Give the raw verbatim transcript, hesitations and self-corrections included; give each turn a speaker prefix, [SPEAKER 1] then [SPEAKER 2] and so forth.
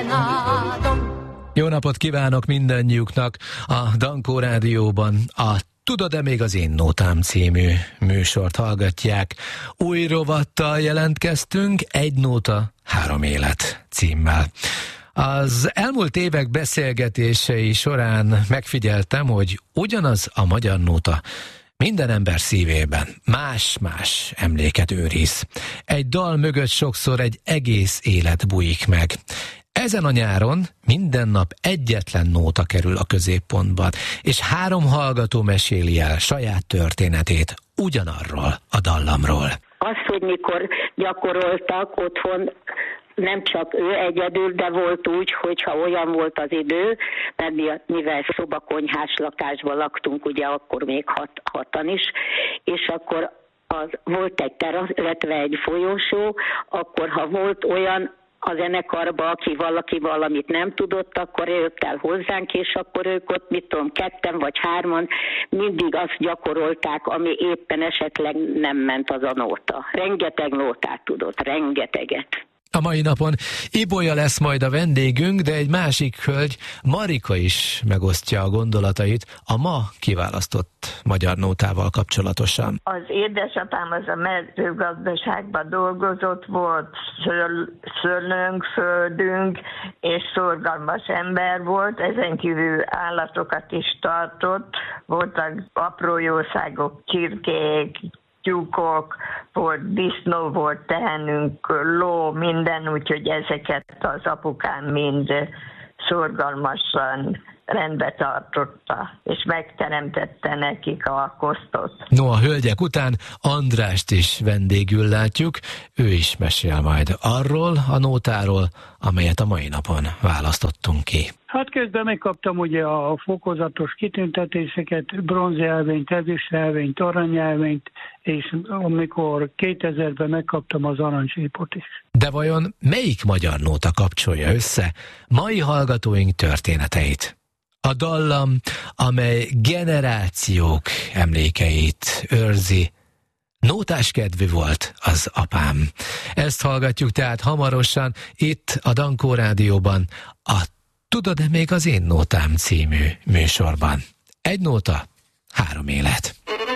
[SPEAKER 1] penado.
[SPEAKER 2] Jó napot kívánok mindannyiuknak a Dankó Rádióban. A Tudod-e még az én nótám című műsort hallgatják. Új rovattal jelentkeztünk, Egy nóta, három élet címmel. Az elmúlt évek beszélgetései során megfigyeltem, hogy ugyanaz a magyar nóta minden ember szívében más-más emléket őriz. Egy dal mögött sokszor egy egész élet bújik meg. Ezen a nyáron minden nap egyetlen nóta kerül a középpontba, és három hallgató meséli el saját történetét ugyanarról a dallamról.
[SPEAKER 3] Az, hogy mikor gyakoroltak otthon, nem csak ő egyedül, de volt úgy, hogyha olyan volt az idő, mert mi, mivel szobakonyhás lakásban laktunk, ugye akkor még hat, hatan is, és akkor az, volt egy terasz, illetve egy folyosó, akkor ha volt olyan a zenekarba, aki valaki valamit nem tudott, akkor jött el hozzánk, és akkor ők ott, mit tudom, ketten vagy hárman mindig azt gyakorolták, ami éppen esetleg nem ment az a nóta. Rengeteg nótát tudott, rengeteget.
[SPEAKER 2] A mai napon Ibolya lesz majd a vendégünk, de egy másik hölgy, Marika is megosztja a gondolatait a ma kiválasztott magyar nótával kapcsolatosan.
[SPEAKER 4] Az édesapám az a mezőgazdaságban dolgozott, volt szöl, szőlőnk, földünk, és szorgalmas ember volt, ezen kívül állatokat is tartott, voltak apró jószágok, csirkék, tyúkok, volt disznó, volt tehenünk, ló, minden, úgyhogy ezeket az apukám mind szorgalmasan rendbe tartotta, és megteremtette nekik a kosztot.
[SPEAKER 2] No, a hölgyek után Andrást is vendégül látjuk, ő is mesél majd arról a nótáról, amelyet a mai napon választottunk ki.
[SPEAKER 5] Hát közben megkaptam ugye a fokozatos kitüntetéseket, bronzjelvényt, ezüstjelvényt, aranyjelvényt, és amikor kétezerben megkaptam az aranysípot is.
[SPEAKER 2] De vajon melyik magyar nóta kapcsolja össze mai hallgatóink történeteit? A dallam, amely generációk emlékeit őrzi. Nótás kedvű volt az apám. Ezt hallgatjuk tehát hamarosan itt a Dankó Rádióban, a Tudod-e még az én nótám című műsorban. Egy nóta, három élet.